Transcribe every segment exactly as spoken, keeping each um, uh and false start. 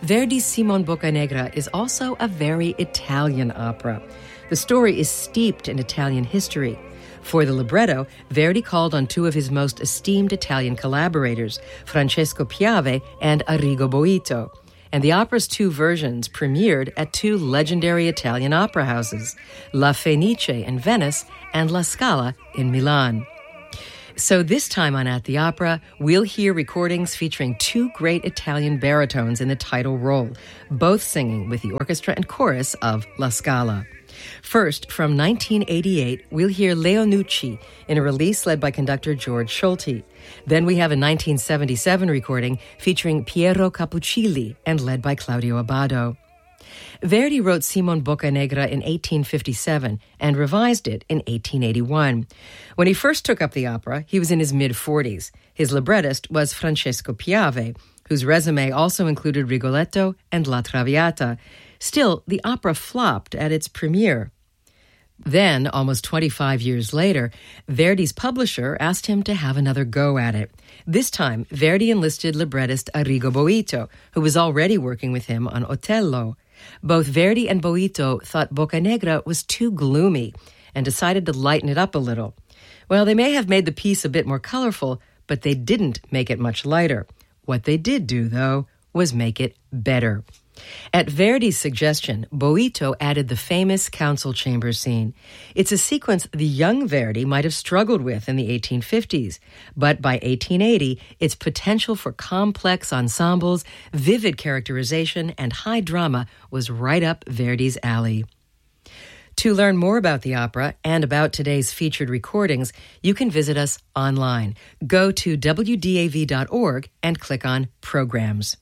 Verdi's Simon Boccanegra is also a very Italian opera. The story is steeped in Italian history. For the libretto, Verdi called on two of his most esteemed Italian collaborators, Francesco Piave and Arrigo Boito. And the opera's two versions premiered at two legendary Italian opera houses, La Fenice in Venice and La Scala in Milan. So this time on At the Opera, we'll hear recordings featuring two great Italian baritones in the title role, both singing with the orchestra and chorus of La Scala. First, from nineteen eighty-eight, we'll hear Leo Nucci in a release led by conductor George Solti. Then we have a nineteen seventy-seven recording featuring Piero Capuccilli and led by Claudio Abbado. Verdi wrote Simon Boccanegra in eighteen fifty-seven and revised it in eighteen eighty-one. When he first took up the opera, he was in his mid-forties. His librettist was Francesco Piave, whose resume also included Rigoletto and La Traviata. Still, the opera flopped at its premiere. Then, almost twenty-five years later, Verdi's publisher asked him to have another go at it. This time, Verdi enlisted librettist Arrigo Boito, who was already working with him on Otello. Both Verdi and Boito thought Boccanegra was too gloomy and decided to lighten it up a little. Well, they may have made the piece a bit more colorful, but they didn't make it much lighter. What they did do, though, was make it better. At Verdi's suggestion, Boito added the famous council chamber scene. It's a sequence the young Verdi might have struggled with in the eighteen fifties, but by eighteen eighty, its potential for complex ensembles, vivid characterization, and high drama was right up Verdi's alley. To learn more about the opera and about today's featured recordings, you can visit us online. Go to w d a v dot org and click on Programs.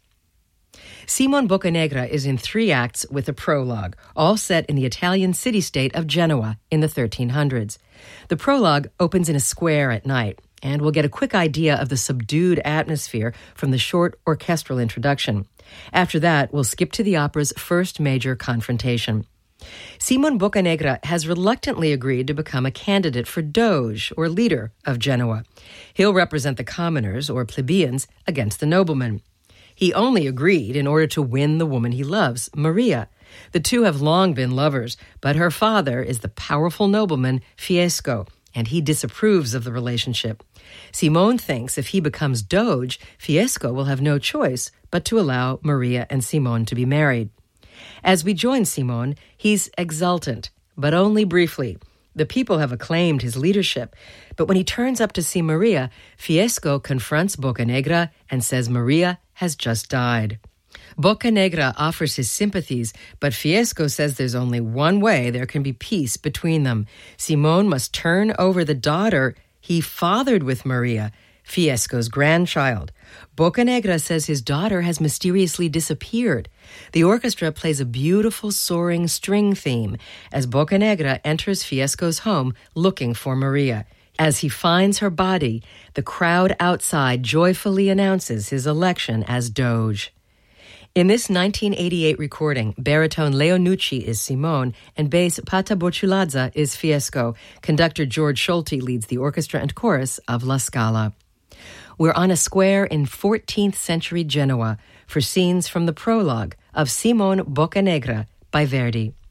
Simon Boccanegra is in three acts with a prologue, all set in the Italian city-state of Genoa in the thirteen hundreds. The prologue opens in a square at night, and we'll get a quick idea of the subdued atmosphere from the short orchestral introduction. After that, we'll skip to the opera's first major confrontation. Simon Boccanegra has reluctantly agreed to become a candidate for Doge, or leader, of Genoa. He'll represent the commoners, or plebeians, against the noblemen. He only agreed in order to win the woman he loves, Maria. The two have long been lovers, but her father is the powerful nobleman Fiesco, and he disapproves of the relationship. Simone thinks if he becomes Doge, Fiesco will have no choice but to allow Maria and Simone to be married. As we join Simone, he's exultant, but only briefly. The people have acclaimed his leadership, but when he turns up to see Maria, Fiesco confronts Boccanegra and says Maria has just died. Boccanegra offers his sympathies, but Fiesco says there's only one way there can be peace between them. Simone must turn over the daughter he fathered with Maria, Fiesco's grandchild. Boccanegra says his daughter has mysteriously disappeared. The orchestra plays a beautiful soaring string theme as Boccanegra enters Fiesco's home looking for Maria. As he finds her body, the crowd outside joyfully announces his election as Doge. In this nineteen eighty-eight recording, baritone Leo Nucci is Simone and bass Pata Borciulazza is Fiesco. Conductor George Solti leads the orchestra and chorus of La Scala. We're on a square in fourteenth century Genoa for scenes from the prologue of Simon Boccanegra by Verdi.